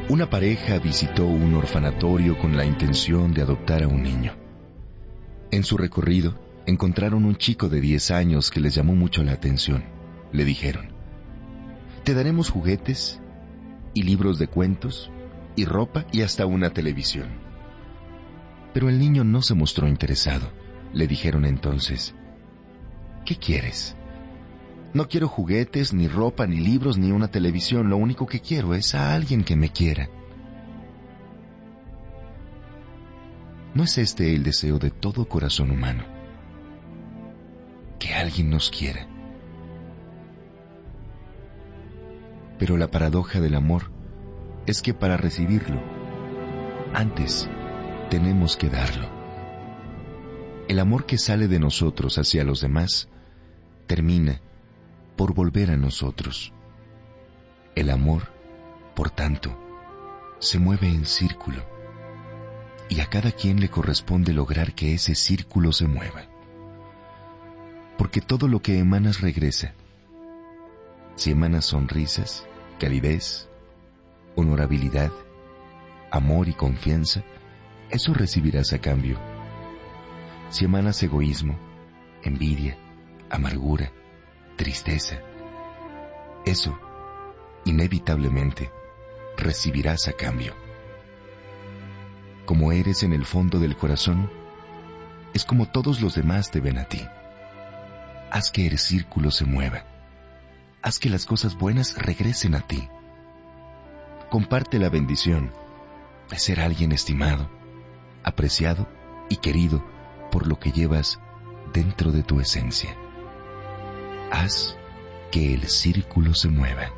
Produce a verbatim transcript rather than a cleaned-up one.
Una pareja visitó un orfanatorio con la intención de adoptar a un niño. En su recorrido, encontraron un chico de diez años que les llamó mucho la atención. Le dijeron: te daremos juguetes y libros de cuentos y ropa y hasta una televisión. Pero el niño no se mostró interesado. Le dijeron entonces: ¿qué quieres? No quiero juguetes, ni ropa, ni libros, ni una televisión. Lo único que quiero es a alguien que me quiera. ¿No es este el deseo de todo corazón humano? Que alguien nos quiera. Pero la paradoja del amor es que para recibirlo, antes tenemos que darlo. El amor que sale de nosotros hacia los demás termina por volver a nosotros. El amor, por tanto, se mueve en círculo, y a cada quien le corresponde lograr que ese círculo se mueva. Porque todo lo que emanas regresa. Si emanas sonrisas, calidez, honorabilidad, amor y confianza, eso recibirás a cambio. Si emanas egoísmo, envidia, amargura, tristeza, eso, inevitablemente, recibirás a cambio. Como eres en el fondo del corazón, es como todos los demás te ven a ti. Haz que el círculo se mueva. Haz que las cosas buenas regresen a ti. Comparte la bendición de ser alguien estimado, apreciado y querido por lo que llevas dentro de tu esencia. Haz que el círculo se mueva.